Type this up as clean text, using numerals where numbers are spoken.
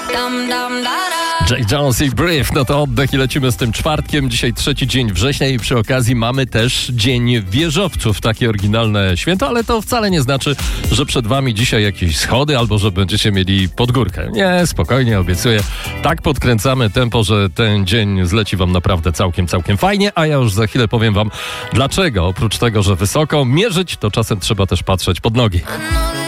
Jack Jones i Brief, no to oddech i lecimy z tym czwartkiem. Dzisiaj 3 dzień września i przy okazji mamy też Dzień Wieżowców. Takie oryginalne święto, ale to wcale nie znaczy, że przed wami dzisiaj jakieś schody albo że będziecie mieli podgórkę. Nie, spokojnie, obiecuję. Tak podkręcamy tempo, że ten dzień zleci wam naprawdę całkiem fajnie, a ja już za chwilę powiem wam dlaczego. Oprócz tego, że wysoko mierzyć, to czasem trzeba też patrzeć pod nogi.